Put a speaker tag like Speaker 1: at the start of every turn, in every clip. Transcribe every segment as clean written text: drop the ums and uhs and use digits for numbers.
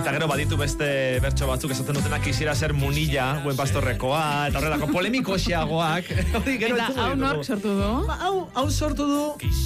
Speaker 1: Eta gero baditu beste bertso batzuk esaten dutenak quisiera ser munilla, buen pastorrekoa, eta horrelako polemikoxeagoak.
Speaker 2: Eta hau nork sortu du?
Speaker 1: Hau sortu du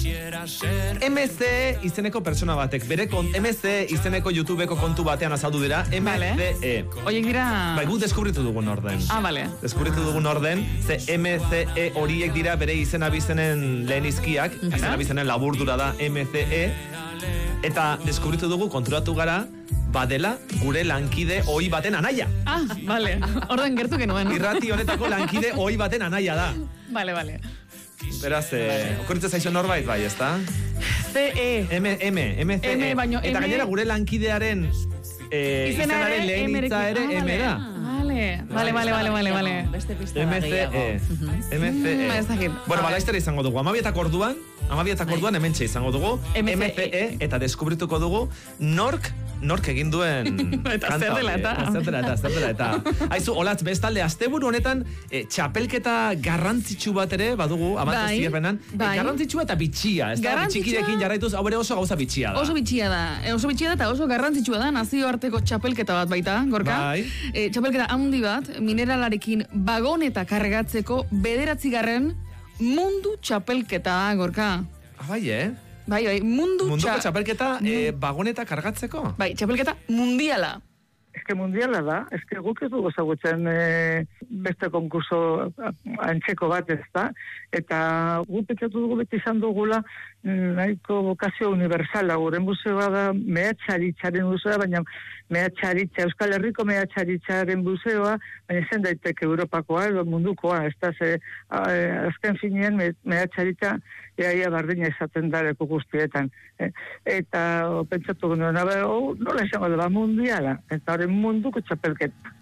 Speaker 1: MC izeneko pertsona batek. Bere MC izeneko YouTubeko kontu batean azaldu dira. MCE.
Speaker 2: Oiek dira...
Speaker 1: Bai, gu deskubritu dugun orden.
Speaker 2: Vale.
Speaker 1: Deskubritu dugun orden, ze MCE horiek dira bere izena bizenen lehen izkiak, izena bizenen laburdura da MCE, eta deskubritu dugu, konturatu gara, badela gure lankide ohi baten anaia.
Speaker 2: Vale. Orden gertu genuen.
Speaker 1: Irrati honetako lankide ohi baten anaia da.
Speaker 2: Vale.
Speaker 1: Beraz, okurritzen zaizu norbait bai, ezta?
Speaker 2: CE.
Speaker 1: MCE.
Speaker 2: Baino
Speaker 1: eta gainera gure lankidearen izenaren lehen hitza ere M da.
Speaker 2: Vale.
Speaker 3: Beste pista
Speaker 1: MCE. MCE. Bueno, balaiztera izango dugu. 12 orduan hementxe izango dugu. MCE eta deskubrituko dugu nork egin duen
Speaker 2: eta zer dela eta.
Speaker 1: Aizu, olatz, bestalde, asteburu honetan txapelketa garrantzitsu bat ere badugu, abantaz zierrenan. Garrantzitsua eta bitxia, ez da? Bitxikidekin jarraituz, hau ere oso gauza bitxia da.
Speaker 2: Oso bitxia da eta oso garrantzitsua da, nazioarteko txapelketa bat baita, Gorka. Txapelketa handi bat, mineralarekin bagoneta kargatzeko 9. mundu txapelketa, Gorka.
Speaker 1: Bai,
Speaker 2: Bai, munduko
Speaker 1: txapelketa bagoneta kargatzeko?
Speaker 2: Bai, txapelketa mundiala.
Speaker 4: Eske mundiala da, eske guk ez dugu ezagutzen beste konkurso antzeko bat ez da, eta guk pentsatu dugu beti izan dugula nahiko bokazio universala, gure museoa da mehatxaritzaren museoa, baina Euskal Herriko mehatxaritzaren museoa, baina zen daiteke Europakoa edo mundukoa, ez da, azken finean mehatxaritza iaia bardina izaten da leku guztietan. Eta pentsatu genuen, nola izango da, mundiala, eta hori munduko txapelketa.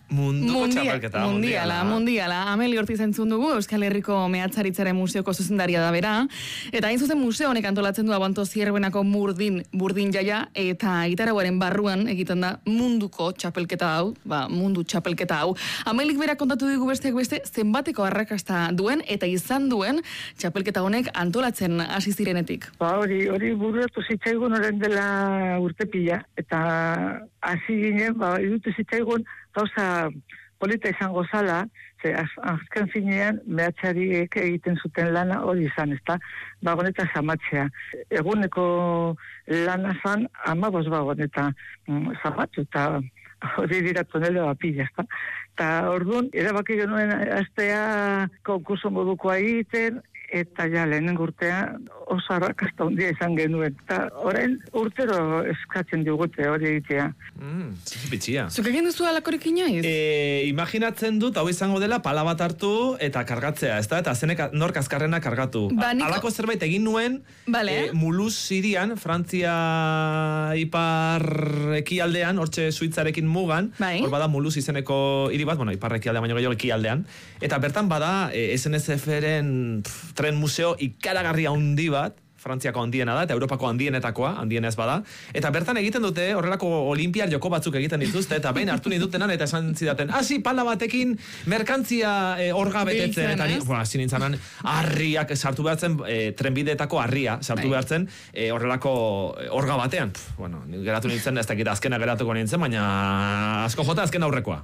Speaker 2: Mundiala. Ameli Ortiz entzun dugu, Euskal Herriko Mehatzaritzaren Museoko zuzendaria da bera. Eta hain zuzen museo honek antolatzen du Abanto Zierbenako burdin jaia, eta gitarauaren barruan egiten da munduko txapelketa hau, mundu txapelketa hau. Amelik bera kontatu dugu besteak beste zenbateko arrakasta duen eta izan duen txapelketa honek antolatzen hasi zirenetik.
Speaker 4: Hori buruatu zitzaigun orain dela urtepila, eta hasi ginen, irutu zitzaigun gauza polita izango zala, ze azken finean mehatxariek egiten zuten lana hori izan, ezta? Bagoneta zamatzea. Eguneko lana zan 15 bagoneta zamatu, eta hori dira tonelo apila, ezta? Eta orduan, erabaki genuen astea konkurso modukoa egiten, eta ja lehenengo urtean oso arrakasta handia izan genuen. Eta orain urtero eskatzen digute hori egitea.
Speaker 1: Bitxia.
Speaker 2: Zuk egin duzu alakorik inoiz?
Speaker 1: Imaginatzen dut, hau izango dela, pala bat hartu eta kargatzea, ez da? Eta zenek nork azkarrena kargatu. Alako zerbait egin nuen, Mulhouse hirian, Frantzia ipar ekialdean, hortxe Suitzarekin mugan, hor bada Mulhouse izeneko hiri bat, ipar ekialdean baino gehiago ekialdean, eta bertan bada SNCF-ren tren museo ikaragarria handi bat, Frantziako handiena da, eta Europako handienez bada. Eta bertan egiten dute, horrelako olimpiar joko batzuk egiten dituzte, eta behin hartu ninduten eta esan zidaten, pala batekin merkantzia orga betetzen, eta hasi nintzanan, harriak sartu behartzen, trenbideetako harria sartu behartzen, horrelako orga batean. Bueno, geratu nintzen, ez dakit azkena geratuko nintzen, baina asko jota azken aurrekoa.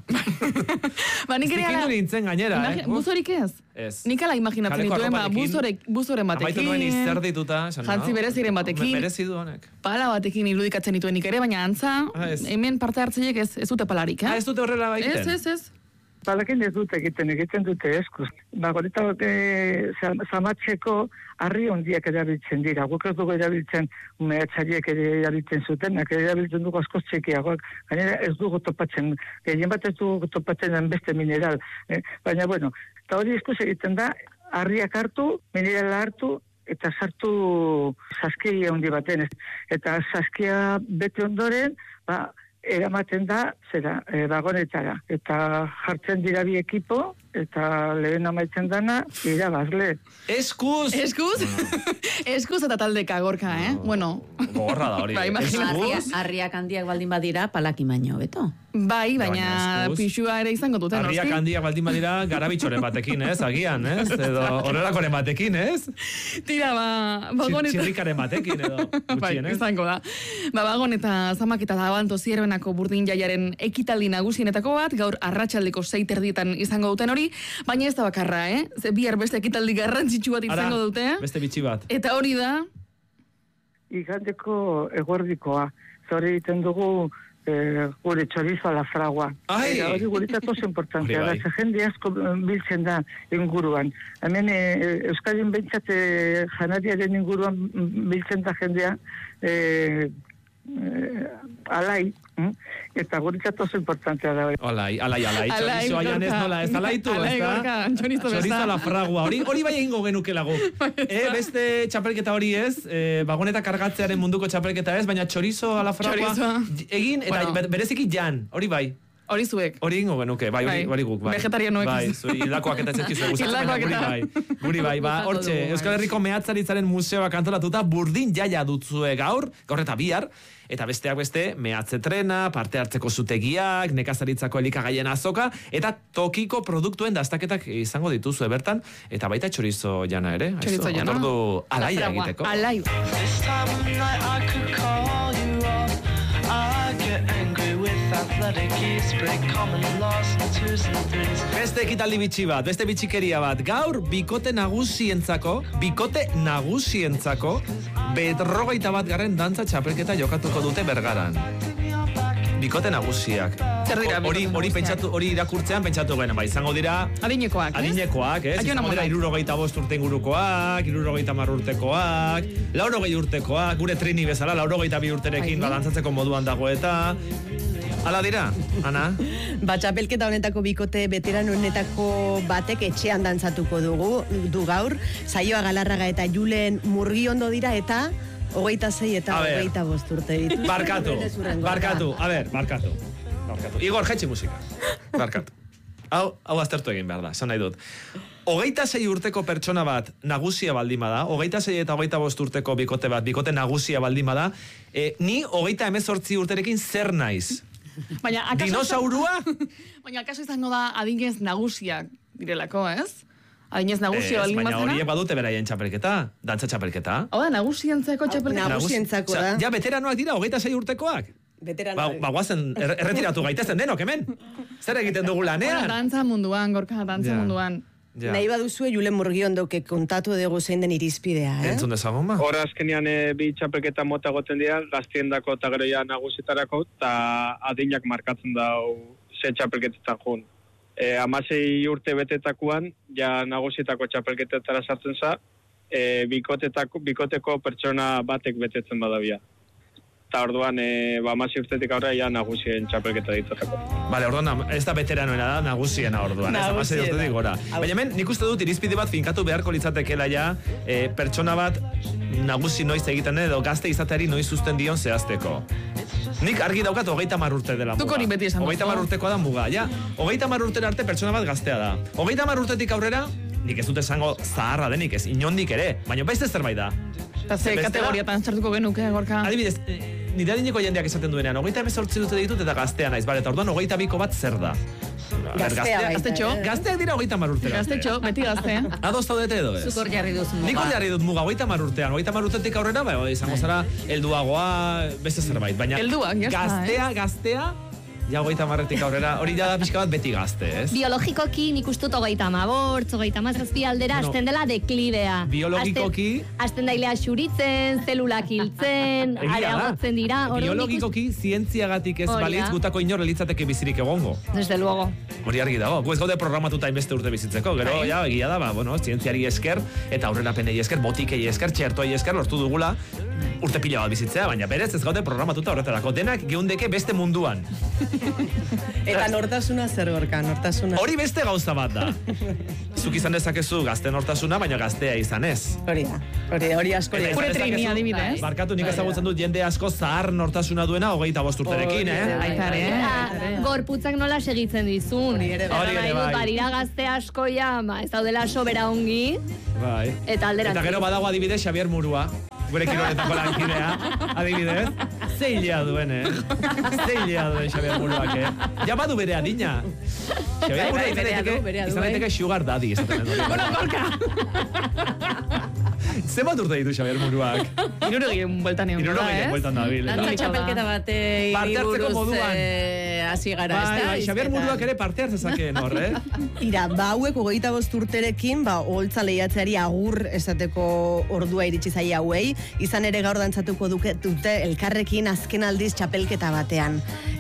Speaker 1: Zikindu nintzen gainera,
Speaker 2: Buzorik ez?
Speaker 1: Ez.
Speaker 2: Nik ala imaginatzen dituen, buzoren batekin.
Speaker 1: Amaitu nuen izerdituta.
Speaker 2: Jantzi bereziren batekin.
Speaker 1: Merezi du honek.
Speaker 2: Pala batekin irudikatzen dituen ere, baina antza, hemen parte hartzeiek ez dute palarik,
Speaker 1: ez dute horrela baiten?
Speaker 2: Ez.
Speaker 4: Palakin ez dute egiten dute eskuz. Gorita zamatzeko harri hondiak erabiltzen dira. Guk ez dugu erabiltzen mehatxariek erabiltzen zutenak, erabiltzen dugu askoz txekiagoak. Gainera ez dugu topatzen, gehien bat ez dugu topatzen beste mineral. Baina, bueno, eta hori eskuz egiten da, harriak hartu, minerala hartu, eta sartu saskia handi baten. Eta saskia bete ondoren, eramaten da, bagonetara. Eta jartzen dira bi ekipo, eta lehen amaitzen dana, irabazle.
Speaker 1: Eskuz!
Speaker 2: Eskuz eta taldeka, Gorka, Bueno.
Speaker 1: Gogorra da hori.
Speaker 3: Harriak handiak baldin badira, palaki baino, beto?
Speaker 2: Bai, baina pixua ere izango duten, noski?
Speaker 1: Harriak handiak baldin badira, garabitxoren batekin, agian, Edo horrelakoren batekin,
Speaker 2: Tira, bagonet...
Speaker 1: Txirrikaren batekin, edo.
Speaker 2: Bai, izango da. Bagon eta zamak eta Abanto Zierbenako burdin jaiaren ekitaldi nagusienetako bat, gaur arratsaldeko 6:00 izango duten hori, baina ez da bakarra, Ze bihar beste ekitaldi garrantzitsu bat izango dute.
Speaker 1: Beste bitxi bat.
Speaker 2: Eta hori da...
Speaker 4: Igandeko eguerdikoa. Zori egiten dugu gure chorizo a la fragua. Hori guretzat oso importantea da. Jende asko biltzen da inguruan. Hemen Euskadin behintzat janariaren inguruan biltzen da jendea alai. Eta guretzat oso importantea da.
Speaker 1: Alai. Chorizo aian ez nola ez alaitu. Chorizo a la fragua. Hori bai egingo genukelago. Beste txapelketa hori ez, bagoneta kargatzearen munduko txapelketa ez, baina chorizo a la fragua egin, eta bereziki jan, hori bai.
Speaker 2: Hori zuek.
Speaker 1: Hori ingo genuke, hori guk, bai.
Speaker 2: Vegetarianoek.
Speaker 1: Bai, hildakoak eta zerkizu guri bai, hortxe, Euskal Herriko mehatzaritzaren museoak antolatuta burdin jaia dutzue gaur eta bihar, eta besteak beste, mehatze trena, parte hartzeko zutegiak, nekazaritzako elikagaien azoka, eta tokiko produktuen dastaketak izango dituzue bertan, eta baita chorizo jana ere.
Speaker 2: Chorizo jana.
Speaker 1: Otordu alaia egiteko.
Speaker 2: Alai.
Speaker 1: Beste ekitaldi bitxi bat, beste bitxikeria bat. Gaur, bikote nagusientzako, 51. dantza txapelketa jokatuko dute Bergaran. Bikote nagusiak.
Speaker 2: Zer dira?
Speaker 1: Hori irakurtzean pentsatu gena, izango dira...
Speaker 2: Adinekoak,
Speaker 1: Izango dira 65 urte ingurukoak, 70 urtekoak, 80 urtekoak, gure Trini bezala, 82 urterekin dantzatzeko moduan dago eta... Hala dira, Ana?
Speaker 3: Txapelketa honetako bikote veteran honetako batek etxean dantzatuko du gaur. Saioa Galarraga eta Julen Murgiondo dira eta 26 eta 25 urte ditu.
Speaker 1: Barkatu. Igor, jetxi musika. Barkatu. Hau aztertu egin behar da, esan nahi dut. 26 urteko pertsona bat nagusia baldin bada, 26 eta 25 urteko bikote bat, bikote nagusia baldin bada, ni 28 urterekin zer naiz? Dinosaurua?
Speaker 2: Baina, akaso izango da adinez nagusiak direlako, ez? Adinez nagusia baldin bazena?
Speaker 1: Baina horiek badute beraien txapelketa, dantza txapelketa.
Speaker 2: Oda, nagusientzako txapelketa.
Speaker 3: Nagusientzako da.
Speaker 1: Ja, veteranoak dira, 26 urtekoak. Guazen, erretiratu gaitezen denok, hemen. Zer egiten dugu lanean?
Speaker 2: Dantza munduan, Gorka, dantza munduan.
Speaker 3: Nahi baduzue Julen Murgiondok kontatu dugu zein den irizpidea,
Speaker 1: Entzun dezagun, ba?
Speaker 5: Hora azkenean bi txapelketa mota goten dira, gaztiendako eta geroia nagusitarako, eta adinak markatzen da ze txapelketetan jun. 16 urte betetakoan, ja nagusietako txapelketetara sartzen za, bikoteko pertsona batek betetzen badabia. Eta orduan, 16 urtetik aurrera ja nagusien txapelketa dituzako.
Speaker 1: Bale, orduan, ez da veteranoena da, nagusiena orduan. 16 urtetik gora. Baina hemen, nik uste dut irizpide bat finkatu beharko litzatekeela ja, pertsona bat nagusi noiz egiten edo gazte izateari noiz uzten dion zehazteko. Nik argi daukat 30 urte dela muga.
Speaker 2: Duk hori beti esan.
Speaker 1: 30 urtekoa da muga, ja. 30 urtera arte pertsona bat gaztea da. 30 urtetik aurrera, nik ez dut esango zaharra denik ez, inondik ere, baina beste zerbait da.
Speaker 2: Eta ze kategoriatan txartuko genuke, Gorka?
Speaker 1: Adibidez, nire adineko jendeak esaten duenean, 28 dute ditut eta gaztea naiz, eta orduan 22 bat zer da?
Speaker 2: Gaztetxo.
Speaker 1: Gazteak dira 30 urtera.
Speaker 2: Gaztetxo, beti gaztea.
Speaker 1: Ados zaudete edo ez?
Speaker 3: Zukor jarri duz muga.
Speaker 1: Nik jarri dut muga 30 urtean, 30 urtetik aurrera, izango zara helduagoa, beste zerbait, baina gaztea, ja 30 aurrera, hori da pixka bat beti gazte, ez?
Speaker 6: Biologikoki nik ustut 35, 37 aldera, hasten dela deklidea.
Speaker 1: Biologikoki?
Speaker 6: Hasten dailea xuritzen, zelulak hiltzen, areagotzen dira.
Speaker 1: Biologikoki, zientziagatik ez balitz gutako inor elitzateke bizirik egongo.
Speaker 6: Desde luego.
Speaker 1: Hori argi dago. Gu ez gaude programatuta inbeste urte bizitzeko. Gero, egia da, zientziari esker, eta aurrerapenei esker, botikei esker, txertoei esker, lortu dugula, urte pila bat bizitzea, baina berez ez gaude programatuta horretarako. Denak geundeke beste munduan.
Speaker 3: Eta nortasuna zer gorka, nortasuna.
Speaker 1: Hori beste gauza bat da. Zuk izan dezakezu gazte nortasuna, baina gaztea izan ez.
Speaker 3: Hori asko.
Speaker 2: Gure Trini adibidez.
Speaker 1: Barkatu, nik ezagutzen dut jende asko zahar nortasuna duena 25 urterekin,
Speaker 6: Gorputzak nola segitzen dizun.
Speaker 1: Hori ere bai.
Speaker 6: Barira gazte askoia, ez daudela sobera ongi.
Speaker 1: Bai.
Speaker 6: Eta alderantzi.
Speaker 1: Eta gero badago adibidez Xabier Murua. Gure kiroletako lankidea, adibidez. Zeilea duen, Xabier Muruak, Ja badu bere adina. Xabier Murua izan daiteke sugar daddy.
Speaker 2: Bueno, gorka.
Speaker 1: Zenbat urte ditu Xabier Muruak?
Speaker 2: Irurogien bueltan egon.
Speaker 1: Irurogien bueltan da, bil.
Speaker 3: Lantza txapelketa bat
Speaker 1: parte hartzeko moduan.
Speaker 3: Hasi gara,
Speaker 1: bai, Xabier Muruak ere parte hartzezakeen hor,
Speaker 3: Ira, hauek 25 urterekin, oholtza lehiatzeari agur esateko ordua iritsi zaia hauei, izan ere gaur dantzatuko dute elkarrekin azken aldiz txapelketa batean.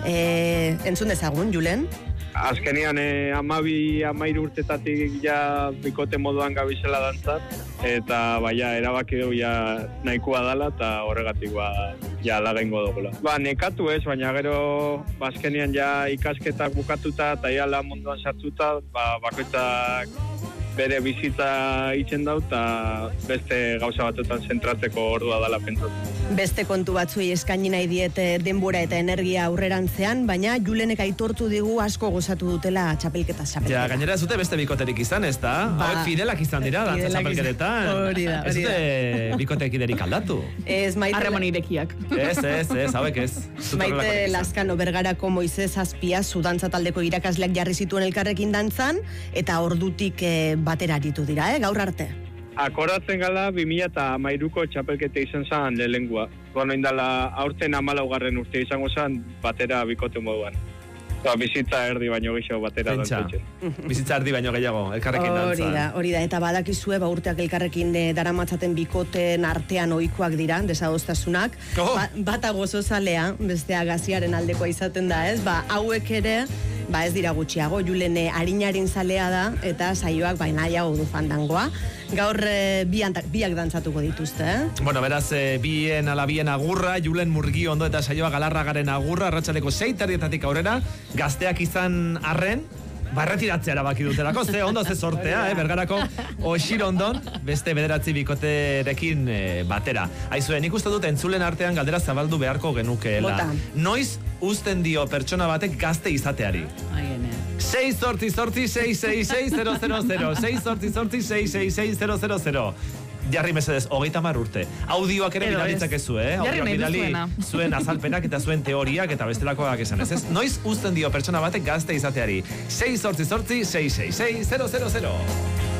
Speaker 3: Entzun dezagun, Julen?
Speaker 5: Azkenian 12-13 urtetatik ja bikote moduan gabizela dantzat, eta baina erabaki dugu ja nahikoa dala, eta horregatik ja lagengo dugula. Nekatu ez, baina gero azkenian ja ikasketak bukatuta, eta iala munduan sartuta, bakoitzak bere bizitza itzen dau, eta beste gauza batutan zentratzeko ordua dala pentsatu.
Speaker 3: Beste kontu batzuei eskaini nahi diete denbora eta energia aurrerantzean, baina Julenek aitortu digu asko gozatu dutela txapelketa.
Speaker 1: Ja, gainera ez dute beste bikoterik izan, ez da? Hauek fidelak izan dira, dantza txapelketetan.
Speaker 3: Hori da.
Speaker 1: Ez dute bikotek iderik aldatu.
Speaker 3: Ez, Maite...
Speaker 2: Harremon irekiak.
Speaker 1: Ez, hauek ez.
Speaker 3: Maite Lazkano Bergarako Moises Azpia, zu dantza taldeko irakasleak jarri zituen elkarrekin dantzan, eta ordutik batera aritu dira, gaur arte.
Speaker 5: Akoratzen gala 2013ko txapelketa izan zen lehengua. Indala aurten 14. urte izango zen batera bikote moduan. Bizitza erdi baino gehiago batera dantzatzen.
Speaker 1: Bizitza erdi baino gehiago, elkarrekin dantza.
Speaker 3: Hori da, eta badakizue urteak elkarrekin daramatzaten bikoteen artean ohikoak dira, desadostasunak. Bata gozozalea, bestea gaziaren aldekoa izaten da, ez? Hauek ere, ez dira gutxiago, Julen harinarin zalea da, eta saioak nahiago du fandangoa. Gaur biak dantzatuko dituzte,
Speaker 1: Bueno, beraz, bien agurra, Julen Murgiondo eta saioa Galarragaren agurra, arratsaldeko 6:00 aurrera, gazteak izan arren, erretiratzea erabaki dutelako, ondo ze sortea, Bergarako Oxirondon, beste 9 bikoterekin batera. Aizue, nik uste dut entzulen artean galdera zabaldu beharko genukeela. Noiz uzten dio pertsona batek gazte izateari? 6-zortzi-zortzi-666-000 6-zortzi-zortzi-666-000 Jarri mesedez, 30 urte. Audioak ere bidalitzakezu, Audioak bidali zuen azalpenak eta zuen teoriak eta bestelakoak esan ez. Noiz uzten dio pertsona batek gazte izateari? 6-zortzi-zortzi-666-000